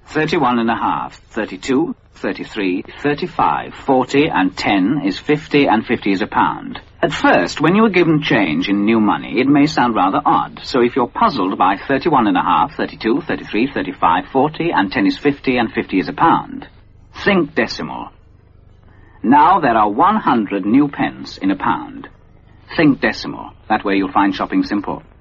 31 and a half, 32, 33, 35, 40 and 10 is 50 and 50 is a pound. At first, when you are given change in new money, it may sound rather odd. So if you're puzzled by 31 and a half, 32, 33, 35, 40 and 10 is 50 and 50 is a pound, think decimal. Now there are 100 new pence in a pound. Think decimal. That way you'll find shopping simple.